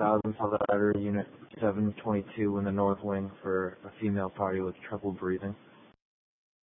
3000 Salvador Unit 722 in the North Wing for a female party with trouble breathing.